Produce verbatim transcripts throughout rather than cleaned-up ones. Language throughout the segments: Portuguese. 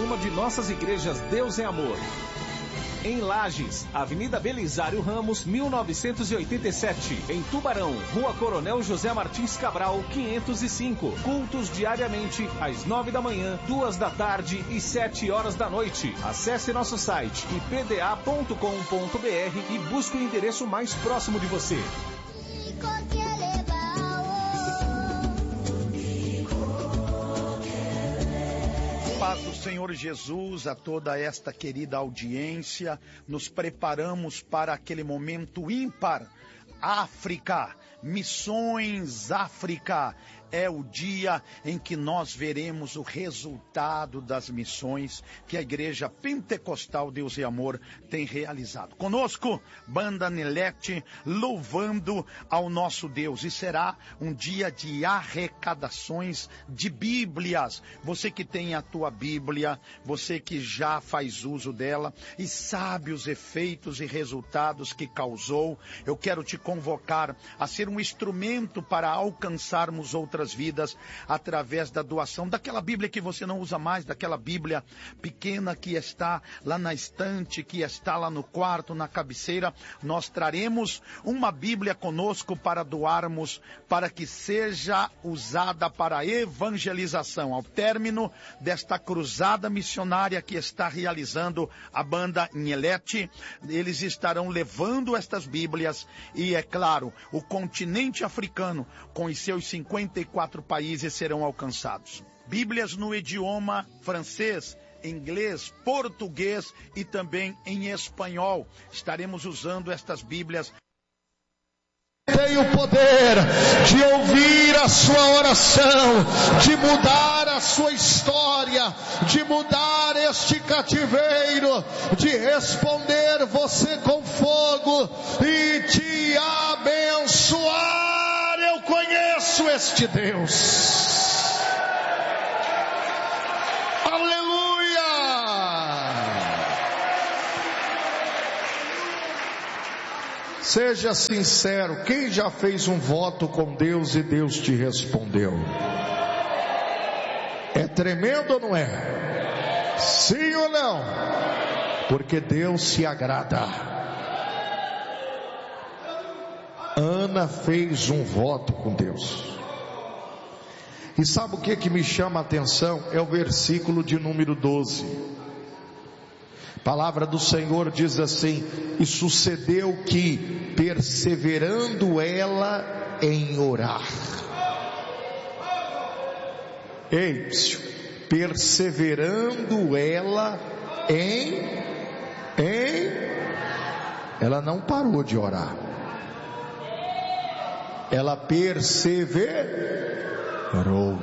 uma de nossas igrejas Deus é Amor. Em Lages, Avenida Belisário Ramos, mil novecentos e oitenta e sete. Em Tubarão, Rua Coronel José Martins Cabral, quinhentos e cinco. Cultos diariamente, às nove da manhã, duas da tarde e sete horas da noite. Acesse nosso site i p d a ponto com ponto b r e busque o endereço mais próximo de você. Paz do Senhor Jesus a toda esta querida audiência. Nos preparamos para aquele momento ímpar. África, Missões África. É o dia em que nós veremos o resultado das missões que a Igreja Pentecostal Deus e Amor tem realizado. Conosco, Banda Nelete, louvando ao nosso Deus. E será um dia de arrecadações de Bíblias. Você que tem a tua Bíblia, você que já faz uso dela e sabe os efeitos e resultados que causou, eu quero te convocar a ser um instrumento para alcançarmos outras vidas através da doação daquela Bíblia que você não usa mais, daquela Bíblia pequena que está lá na estante, que está lá no quarto, na cabeceira. Nós traremos uma Bíblia conosco para doarmos, para que seja usada para a evangelização. Ao término desta cruzada missionária que está realizando a Banda Nelete, eles estarão levando estas Bíblias e, é claro, o continente africano com os seus cinquenta e quatro países serão alcançados. Bíblias no idioma francês, inglês, português e também em espanhol. Estaremos usando estas Bíblias. Tem o poder de ouvir a sua oração, de mudar a sua história, de mudar este cativeiro, de responder você com fogo e te abençoar. Eu conheço este Deus. Aleluia! Seja sincero, quem já fez um voto com Deus e Deus te respondeu? É tremendo ou não é? Sim ou não? Porque Deus se agrada. Ana fez um voto com Deus. E sabe o que que me chama a atenção? É o versículo de número doze. A palavra do Senhor diz assim: e sucedeu que, perseverando ela em orar. Ei, perseverando ela em, em, ela não parou de orar. Ela perseverou.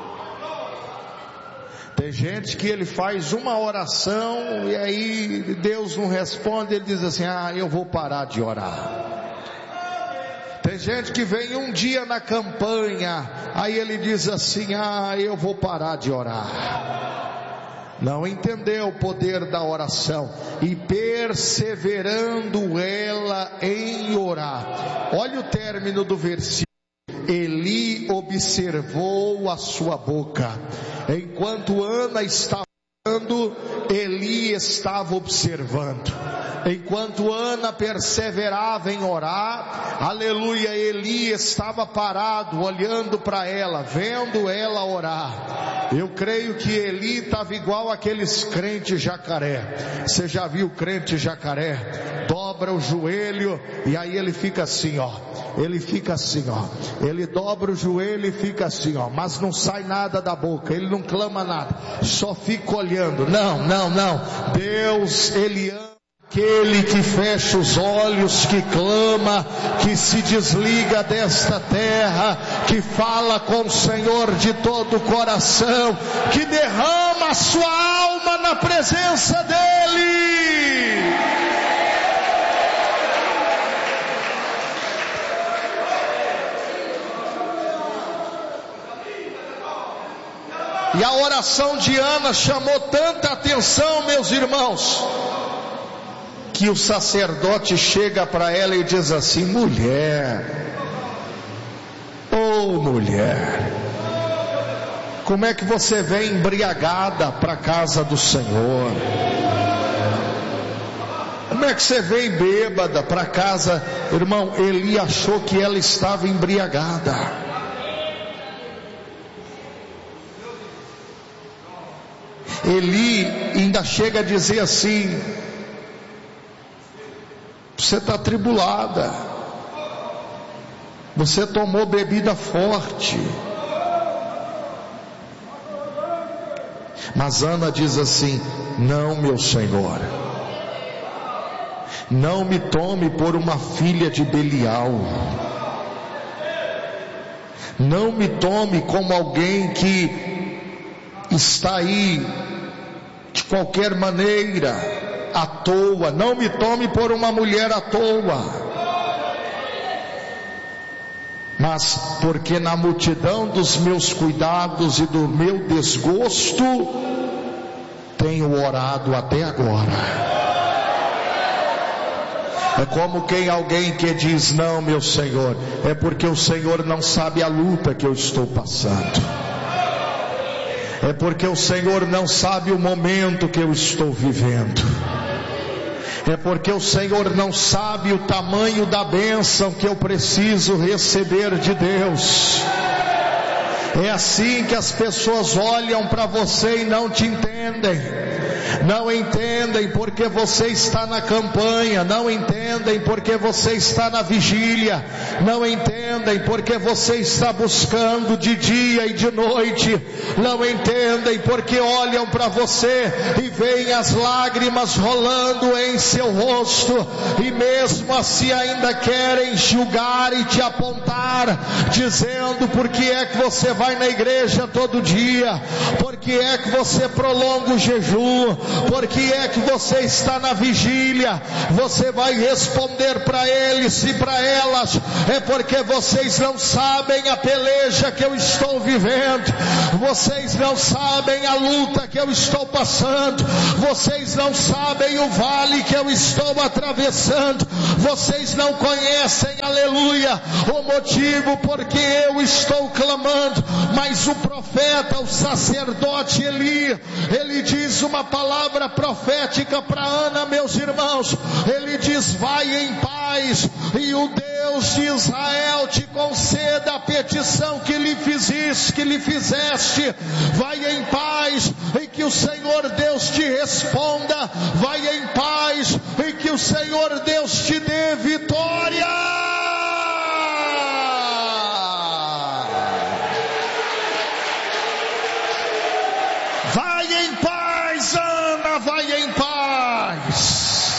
Tem gente que ele faz uma oração e aí Deus não responde, ele diz assim: ah, eu vou parar de orar. Tem gente que vem um dia na campanha, aí ele diz assim: ah, eu vou parar de orar. Não entendeu o poder da oração. E perseverando ela em orar. Olha o término do versículo. Eli observou a sua boca. Enquanto Ana estava orando, Eli estava observando. Enquanto Ana perseverava em orar, aleluia, Eli estava parado, olhando para ela, vendo ela orar. Eu creio que Eli estava igual aqueles crentes jacaré. Você já viu crente jacaré? Dobra o joelho e aí ele fica assim, ó. Ele fica assim, ó. Ele dobra o joelho e fica assim, ó. Mas não sai nada da boca, ele não clama nada, só fica olhando. Não, não, não. Deus, Ele ama aquele que fecha os olhos, que clama, que se desliga desta terra, que fala com o Senhor de todo o coração, que derrama a sua alma na presença dEle. E a oração de Ana chamou tanta atenção, meus irmãos, que o sacerdote chega para ela e diz assim: mulher, oh mulher, Como é que você vem embriagada para a casa do Senhor? Como é que você vem bêbada para casa? Irmão, Eli achou que ela estava embriagada. Eli ainda chega a dizer assim: você está atribulada, você tomou bebida forte. Mas Ana diz assim: não, meu Senhor, não me tome por uma filha de Belial, não me tome como alguém que está aí de qualquer maneira, à toa, não me tome por uma mulher à toa. Mas porque na multidão dos meus cuidados e do meu desgosto, tenho orado até agora. É como quem alguém que diz: não, meu Senhor, é porque o Senhor não sabe a luta que eu estou passando, é porque o Senhor não sabe o momento que eu estou vivendo, é porque o Senhor não sabe o tamanho da bênção que eu preciso receber de Deus. É assim que as pessoas olham para você e não te entendem. Não entendem porque você está na campanha, não entendem porque você está na vigília, não entendem porque você está buscando de dia e de noite, não entendem porque olham para você e veem as lágrimas rolando em seu rosto, e mesmo assim ainda querem julgar e te apontar, dizendo: por que é que você vai na igreja todo dia? Por que é que você prolonga o jejum? Por que é que você está na vigília? Você vai responder para eles e para elas: é porque vocês não sabem a peleja que eu estou vivendo, vocês não sabem a luta que eu estou passando, vocês não sabem o vale que eu estou atravessando, vocês não conhecem, aleluia, o motivo porque eu estou clamando. Mas o profeta, o sacerdote Eli, ele diz uma palavra profética para Ana, meus irmãos. Ele diz: vai em paz, e o Deus de Israel te conceda a petição que lhe fizeste, que lhe fizeste. Vai em paz, e que o Senhor Deus te responda. Vai em paz, e que o Senhor Deus te dê vitória. Vai em paz, Ana, vai em paz.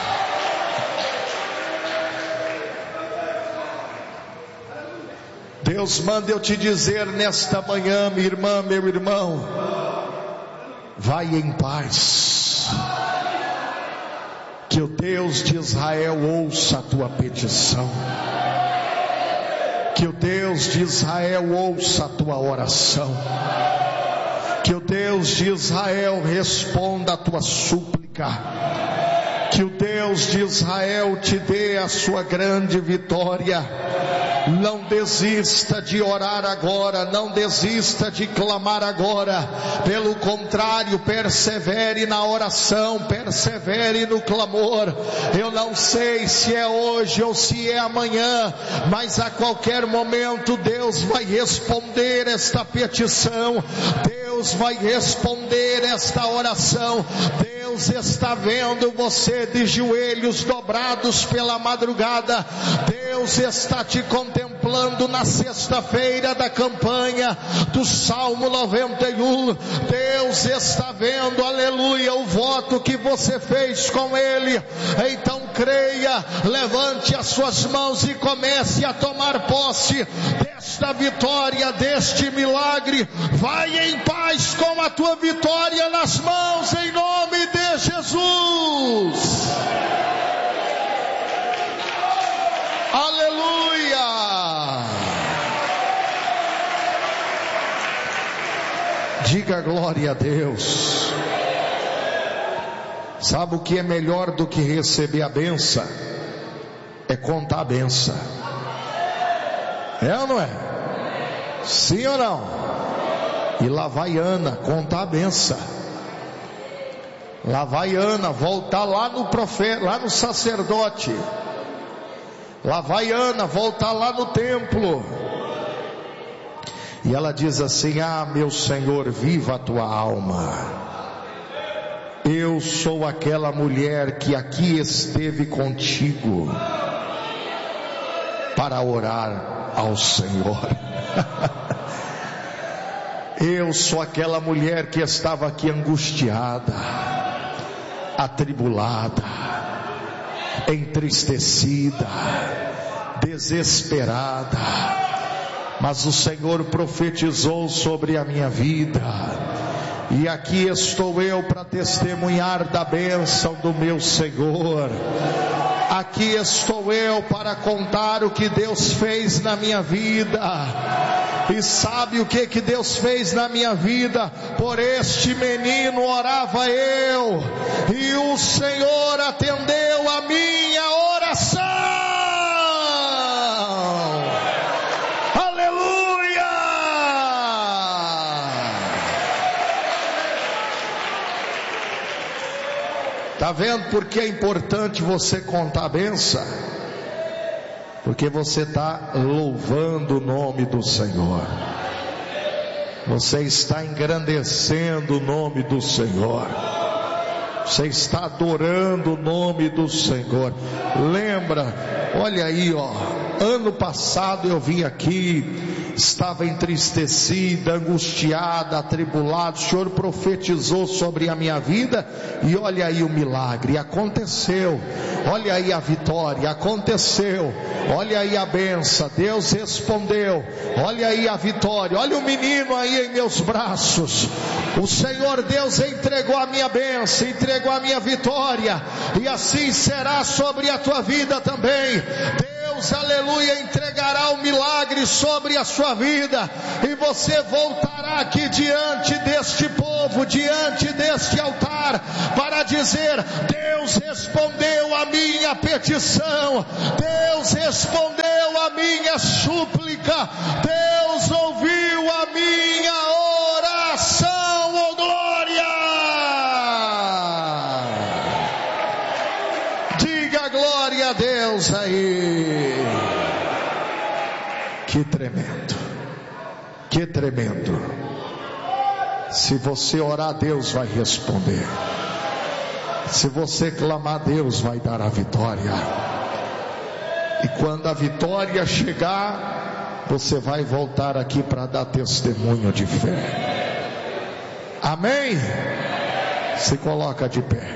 Deus manda eu te dizer nesta manhã, minha irmã, meu irmão, vai em paz. Que o Deus de Israel ouça a tua petição. Que o Deus de Israel ouça a tua oração. Que o Deus de Israel responda a tua súplica. Que o Deus de Israel te dê a sua grande vitória. Não desista de orar agora, não desista de clamar agora. Pelo contrário, persevere na oração, persevere no clamor. Eu não sei se é hoje ou se é amanhã, mas a qualquer momento Deus vai responder esta petição. Deus vai responder esta oração. Deus está vendo você de joelhos dobrados pela madrugada. Deus está te contemplando na sexta-feira da campanha do Salmo noventa e um. Deus está vendo, aleluia, o voto que você fez com Ele. Então creia, levante as suas mãos e comece a tomar posse desta vitória, deste milagre. Vai em paz com a tua vitória nas mãos, em nome de Jesus. Aleluia. Diga glória a Deus. Sabe o que é melhor do que receber a benção? É contar a benção. É ou não é? Sim ou não? E lá vai Ana contar a benção. Lá vai Ana voltar lá no profeta, lá no sacerdote. Lá vai Ana voltar lá no templo. E ela diz assim: ah, meu Senhor, viva a tua alma. Eu sou aquela mulher que aqui esteve contigo para orar ao Senhor. Eu sou aquela mulher que estava aqui angustiada, atribulada, entristecida, desesperada, mas o Senhor profetizou sobre a minha vida, e aqui estou eu para testemunhar da bênção do meu Senhor. Aqui estou eu para contar o que Deus fez na minha vida. E sabe o que que Deus fez na minha vida? Por este menino orava eu, e o Senhor atendeu a minha oração. Aleluia! Está vendo por que é importante você contar a benção? Porque você está louvando o nome do Senhor. Você está engrandecendo o nome do Senhor. Você está adorando o nome do Senhor. Lembra, olha aí, ó. Ano passado eu vim aqui, estava entristecida, angustiada, atribulada. O Senhor profetizou sobre a minha vida, e olha aí o milagre, aconteceu. Olha aí a vitória, aconteceu. Olha aí a benção, Deus respondeu. Olha aí a vitória, olha o menino aí em meus braços. O Senhor Deus entregou a minha bênção, entregou a minha vitória, e assim será sobre a tua vida também. Deus, aleluia, entregará o milagre sobre a sua vida, e você voltará aqui diante deste povo, diante deste altar, para dizer: Deus respondeu a minha petição, Deus respondeu a minha súplica, Deus ouviu a minha oração. Oh glória! Diga glória a Deus aí. Que tremendo, que tremendo. Se você orar, Deus vai responder. Se você clamar, Deus vai dar a vitória. E quando a vitória chegar, você vai voltar aqui para dar testemunho de fé. Amém? Se coloca de pé.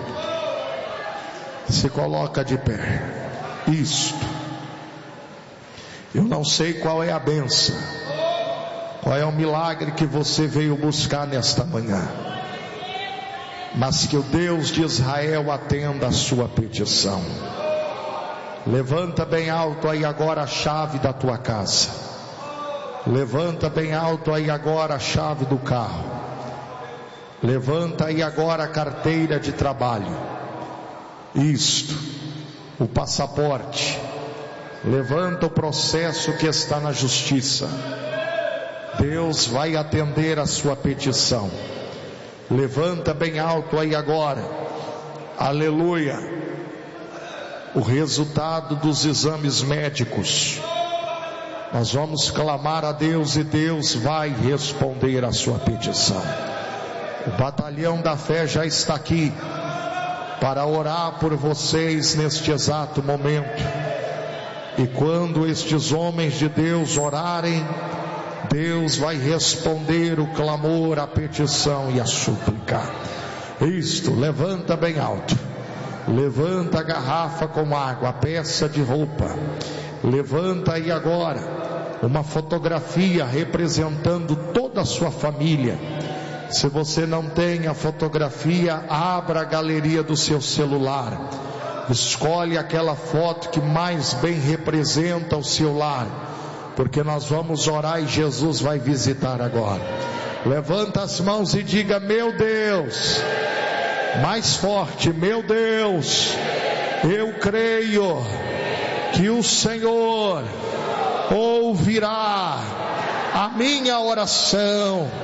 Se coloca de pé. Isto. Eu não sei qual é a bênção, qual é o milagre que você veio buscar nesta manhã, mas que o Deus de Israel atenda a sua petição. Levanta bem alto aí agora a chave da tua casa. Levanta bem alto aí agora a chave do carro. Levanta aí agora a carteira de trabalho. Isto, o passaporte. Levanta o processo que está na justiça. Deus vai atender a sua petição. Levanta bem alto aí agora, aleluia, o resultado dos exames médicos. Nós vamos clamar a Deus, e Deus vai responder a sua petição. O batalhão da fé já está aqui para orar por vocês neste exato momento. E quando estes homens de Deus orarem, Deus vai responder o clamor, a petição e a súplica. Isto, levanta bem alto. Levanta a garrafa com água, a peça de roupa. Levanta aí agora uma fotografia representando toda a sua família. Se você não tem a fotografia, abra a galeria do seu celular. Escolhe aquela foto que mais bem representa o seu lar, porque nós vamos orar e Jesus vai visitar agora. Levanta as mãos e diga: meu Deus, mais forte, meu Deus, eu creio que o Senhor ouvirá a minha oração,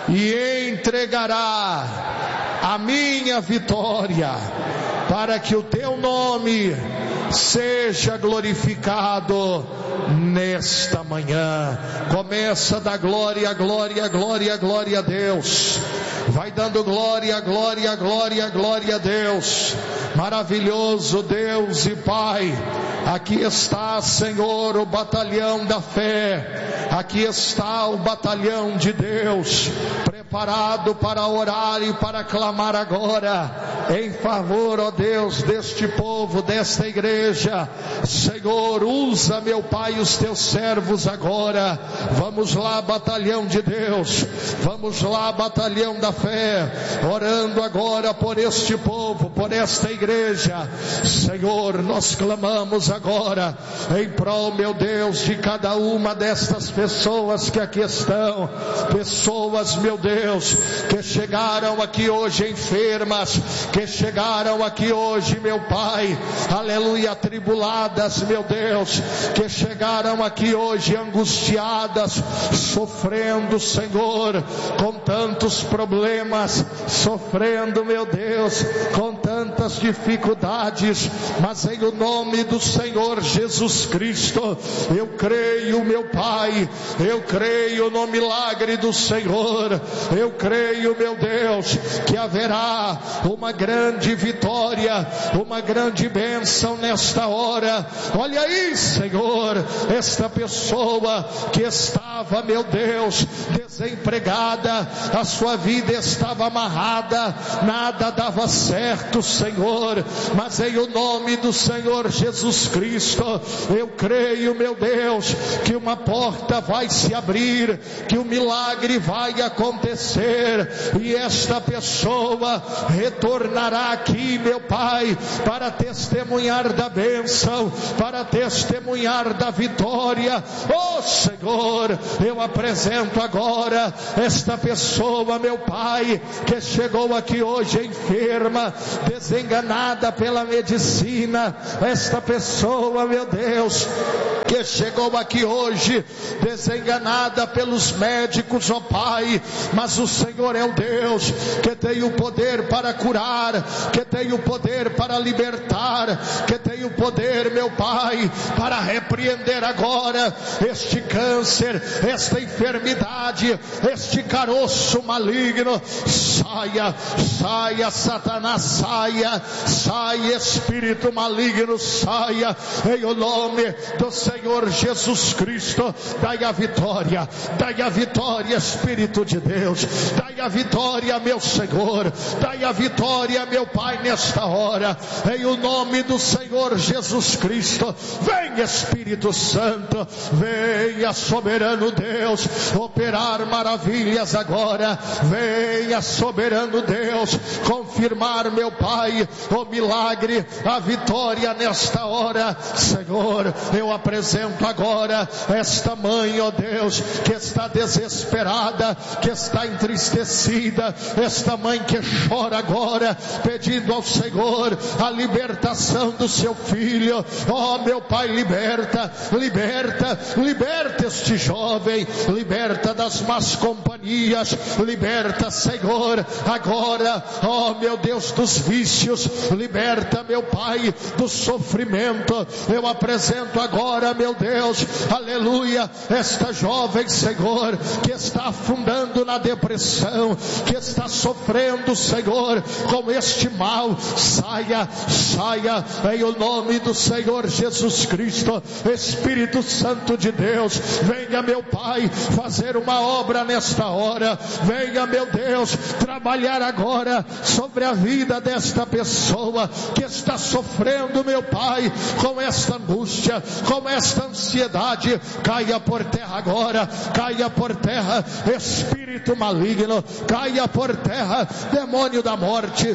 e entregará a minha vitória, para que o teu nome seja glorificado nesta manhã. Começa a dar glória, glória, glória, glória a Deus. Vai dando glória, glória, glória, glória a Deus. Maravilhoso Deus e Pai. Aqui está, Senhor, o batalhão da fé. Aqui está o batalhão de Deus, preparado para orar e para clamar agora em favor, ó Deus, deste povo, desta igreja. Senhor, usa, meu Pai, os teus servos agora. Vamos lá, batalhão de Deus. Vamos lá, batalhão da fé, orando agora por este povo, por esta igreja. Senhor, nós clamamos agora em prol, meu Deus, de cada uma destas pessoas que aqui estão. Pessoas, meu Deus, que chegaram aqui hoje enfermas, que chegaram aqui hoje, meu Pai, aleluia, atribuladas, meu Deus, que chegaram aqui hoje angustiadas, sofrendo, Senhor, com tantos problemas, sofrendo, meu Deus, com tantas dificuldades, mas em o nome do Senhor Jesus Cristo, eu creio, meu Pai, eu creio no milagre do Senhor, eu creio, meu Deus, que haverá uma grande vitória, uma grande bênção nesta hora. Olha aí, Senhor, esta pessoa que estava, meu Deus, desempregada, a sua vida estava amarrada, nada dava certo, Senhor, mas em o nome do Senhor Jesus Cristo, eu creio, meu Deus, que uma porta vai se abrir, que o milagre vai acontecer, e esta pessoa retornará aqui, meu Pai, para testemunhar da bênção, para testemunhar da vitória. Oh Senhor, eu apresento agora esta pessoa, meu Pai, que chegou aqui hoje enferma, desenganada pela medicina. Esta pessoa, meu Deus, que chegou aqui hoje desenganada pelos médicos, ó Pai, mas o Senhor é o Deus que tem o poder para curar, que tem o poder para libertar, que tem o poder, meu Pai, para repreender agora este câncer, esta enfermidade, este caroço maligno. Saia, saia, Satanás, saia, saia, espírito maligno, saia, em o nome do Senhor Jesus Cristo. Dai a vitória, dai a vitória, Espírito de Deus, dai a vitória, meu Senhor, dai a vitória, meu Pai, nesta hora, em o nome do Senhor Jesus Cristo. Vem, Espírito Santo, venha, soberano Deus, operar maravilhas agora. Venha, soberano Deus, confirmar, meu Pai, o milagre, a vitória nesta hora. Senhor, eu apresento agora esta mãe, ó Deus, que está desesperada, que está entristecida, esta mãe que chora agora, pedindo ao Senhor a libertação do seu filho. Ó meu Pai, liberta, liberta, liberta este jovem, liberta das más companhias, liberta, Senhor, agora, ó meu Deus, dos vícios, liberta, meu Pai, do sofrimento. Eu apresento agora, meu Deus, aleluia, esta jovem, Senhor, que está afundando na depressão, que está sofrendo, Senhor, com este mal. Saia, saia, em o nome do Senhor Jesus Cristo. Espírito Santo de Deus, venha, meu Pai, fazer uma obra nesta hora. Venha, meu Deus, trabalhar agora sobre a vida desta pessoa que está sofrendo, meu Pai, com esta angústia, com esta ansiedade. Caia por terra agora, caia por terra, espírito maligno, caia por terra, demônio da morte,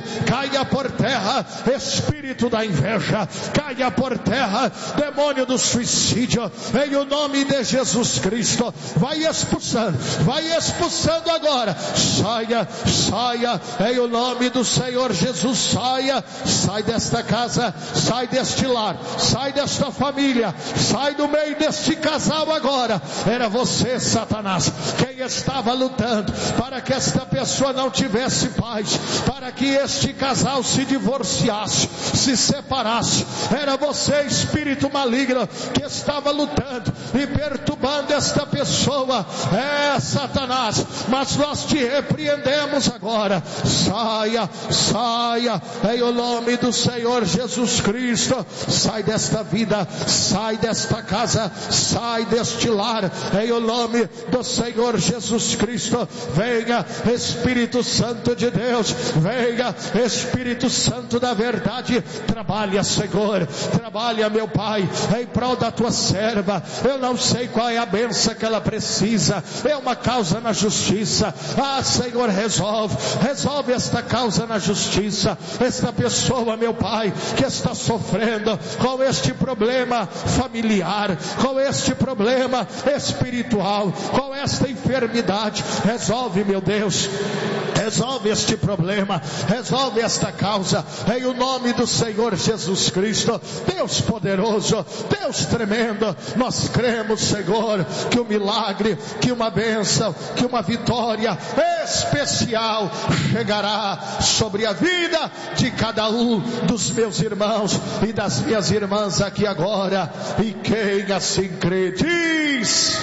caia por terra, espírito da inveja, caia por terra, demônio do suicídio, em o nome de Jesus Cristo, vai expulsando, vai expulsando agora, saia, saia, em o nome do Senhor Jesus, saia, sai desta casa, sai deste lar, sai desta família, sai do meio deste casal agora. Era você, Satanás, quem estava lutando para que esta pessoa não tivesse paz, para que este casal se divorciasse, se separasse. Era você, espírito maligno, que estava lutando e perturbando esta pessoa. É, Satanás, mas nós te repreendemos agora. Saia, saia, em o nome do Senhor Jesus Cristo. Sai desta vida, sai desta casa, sai deste lar, em o nome do Senhor Jesus Cristo. Venha, Espírito Santo de Deus, venha, Espírito Santo da verdade, trabalha, Senhor, trabalha, meu Pai, em prol da tua serva. Eu não sei qual é a bênção que ela precisa, é uma causa na justiça. Ah, Senhor, resolve, resolve esta causa na justiça. Esta pessoa, meu Pai, que está sofrendo com este problema familiar, com este problema espiritual, com esta enfermidade, resolve, meu Deus, resolve este problema, resolve esta causa, em o nome do Senhor Jesus Cristo. Deus poderoso, Deus tremendo, nós cremos, Senhor, que o milagre, que uma bênção, que uma vitória especial chegará sobre a vida de cada um dos meus irmãos e das minhas irmãs aqui agora. E quem assim crê diz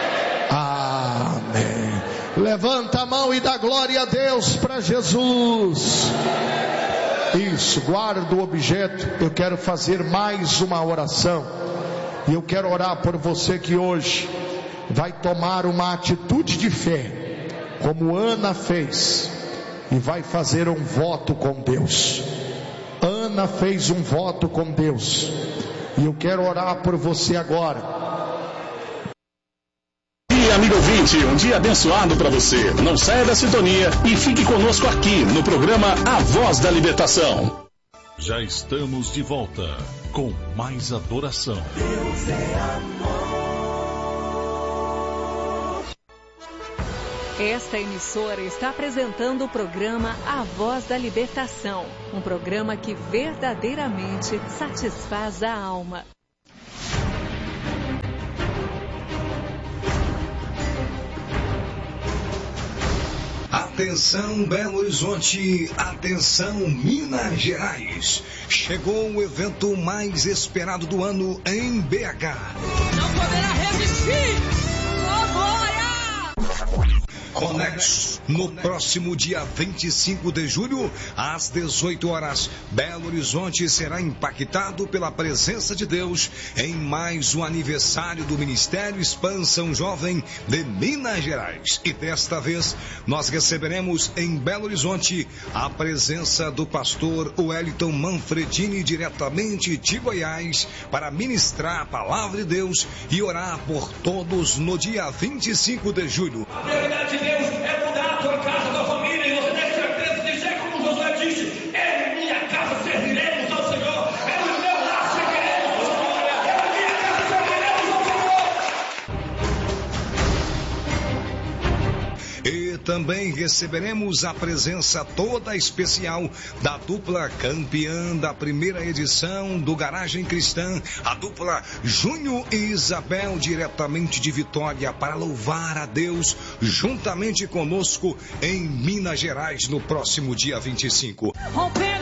amém. Levanta a mão e dá glória a Deus para Jesus. Isso, guarda o objeto. Eu quero fazer mais uma oração, e eu quero orar por você que hoje vai tomar uma atitude de fé, como Ana fez, e vai fazer um voto com Deus. Ana fez um voto com Deus, e eu quero orar por você agora. Amigo ouvinte, um dia abençoado para você. Não saia da sintonia e fique conosco aqui no programa A Voz da Libertação. Já estamos de volta com mais adoração. Deus é amor. Esta emissora está apresentando o programa A Voz da Libertação, um programa que verdadeiramente satisfaz a alma. Atenção Belo Horizonte, atenção Minas Gerais. Chegou o evento mais esperado do ano em B H. Não poderá resistir! Glória! Conexo, no próximo dia vinte e cinco de julho, às dezoito horas, Belo Horizonte será impactado pela presença de Deus em mais um aniversário do Ministério Expansão Jovem de Minas Gerais. E desta vez, nós receberemos em Belo Horizonte a presença do pastor Wellington Manfredini, diretamente de Goiás, para ministrar a palavra de Deus e orar por todos no dia vinte e cinco de julho. A prioridade de Deus é mudar a tua casa, a tua família, e você tem certeza de dizer como Josué disse: eu e minha casa serviremos ao Senhor, eu e meu lar serviremos ao Senhor, eu e minha casa serviremos ao Senhor. E também receberemos a presença toda especial da dupla campeã da primeira edição do Garagem Cristã, a dupla Júnior e Isabel, diretamente de Vitória, para louvar a Deus juntamente conosco em Minas Gerais no próximo dia vinte e cinco.